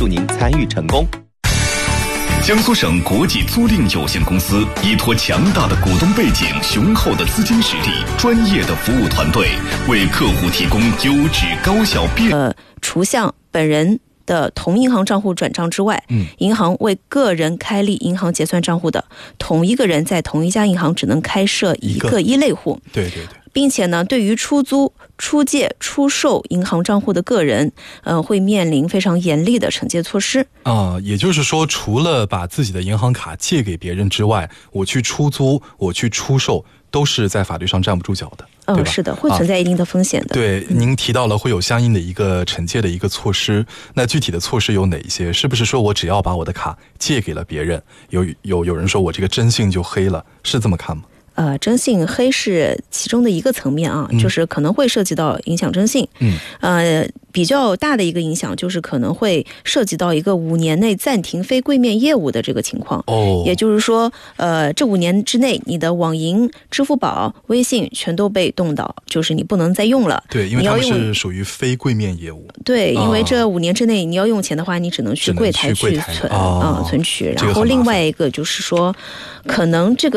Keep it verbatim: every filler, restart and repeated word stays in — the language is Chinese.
祝您参与成功。 江苏省国际租赁有限公司依托强大的股东背景、雄厚的资金实力、专业的服务团队，为客户提供优质高效便呃，除向本人的同银行账户转账之外，嗯，银行为个人开立银行结算账户的，同一个人在同一家银行只能开设一个一类户。 对对对。 并且呢，对于出租、出借、出售银行账户的个人，呃，会面临非常严厉的惩戒措施。 啊、呃，也就是说，除了把自己的银行卡借给别人之外，我去出租、我去出售，都是在法律上站不住脚的。 嗯、呃，是的，会存在一定的风险的。 啊、对，您提到了会有相应的一个惩戒的一个措施，那具体的措施有哪一些？是不是说我只要把我的卡借给了别人，有有有人说我这个征信就黑了，是这么看吗？ 呃，征信黑是其中的一个层面啊，嗯、就是可能会涉及到影响征信。嗯，呃，比较大的一个影响就是可能会涉及到一个五年内暂停非柜面业务的这个情况。哦，也就是说，呃，这五年之内，你的网银、支付宝、微信全都被冻到，就是你不能再用了。 对，因为他们是属于非柜面业务。 对，因为这五年之内你要用钱的话，你只能去柜台去存啊、哦呃、存取。然后另外一个就是说，可能这个。